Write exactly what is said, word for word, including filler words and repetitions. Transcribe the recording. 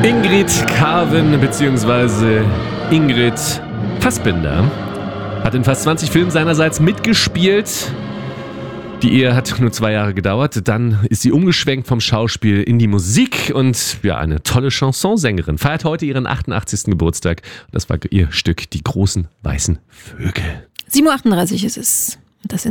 Ingrid Carven bzw. Ingrid Fassbinder hat in fast zwanzig Filmen seinerseits mitgespielt. Die Ehe hat nur zwei Jahre gedauert. Dann ist sie umgeschwenkt vom Schauspiel in die Musik und ja, eine tolle Chansonsängerin. Feiert heute ihren achtundachtzigsten Geburtstag. Das war ihr Stück Die großen weißen Vögel. sieben Uhr achtunddreißig ist es. Das